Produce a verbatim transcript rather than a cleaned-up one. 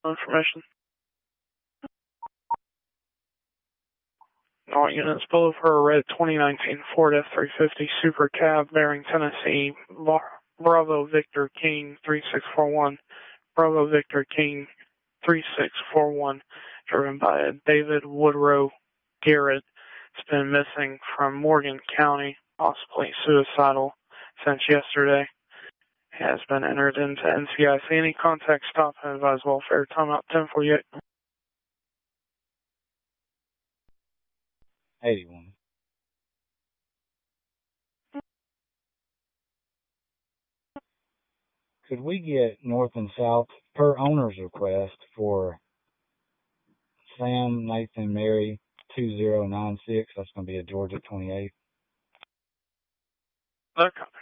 information. All units below for a red twenty nineteen Ford F three fifty Super Cab bearing Tennessee Bravo Victor King three six four one. Bravo Victor King three six four one, driven by David Woodrow Garrett. It's been missing from Morgan County, possibly suicidal, since yesterday. It has been entered into N C I C. Any contact, stop and advise welfare. Timeout ten forty-eight. eighty-one. Could we get north and south per owner's request for Sam, Nathan, Mary, two zero nine six? That's going to be a Georgia twenty-eight. No copy.